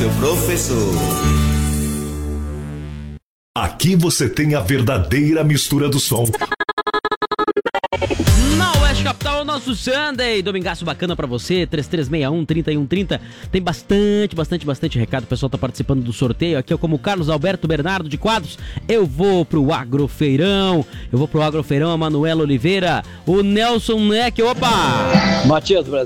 Rádio Professor. Aqui você tem a verdadeira mistura do som. Na Oeste Capital, o nosso Sunday. Domingaço bacana pra você, 3361-3130. Tem bastante recado. O pessoal tá participando do sorteio. Aqui é como Carlos Alberto Bernardo de Quadros. Eu vou pro Agrofeirão. A Manuela Oliveira. O Nelson Neck. Opa! Matias